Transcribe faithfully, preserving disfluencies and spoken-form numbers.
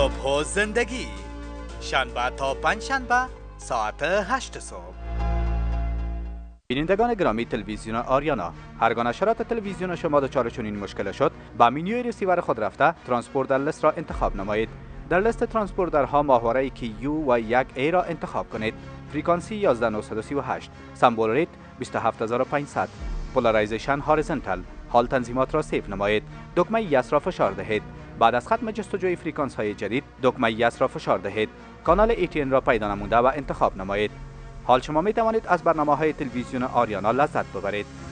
صبح و زندگی، شنبه تا پنج شنبه ساعت هشت صبح. بینندگان گرامی تلویزیون آریانا، هرگاه نشرات تلویزیون شما دچار چنین مشکل شد، با منوی ریسیور خود رفته ترانسپوردر لیست را انتخاب نمایید. در لیست ترانسپوردرها ماهواره کیو و یک ای را انتخاب کنید. فریکانسی یازده هزار نهصد و سی و هشت، سمبل ریت بیست و هفت هزار و پانصد، پولارایزیشن هاریزونتال. حال تنظیمات را سیف نمایید. دکمه یس را فشار دهید. بعد از ختم جستجوی فریکانس های جدید، دکمه یس را فشار دهید. کانال ای تی ان را پیدا نموده و انتخاب نمایید. حال شما می توانید از برنامه های تلویزیون آریانا لذت ببرید.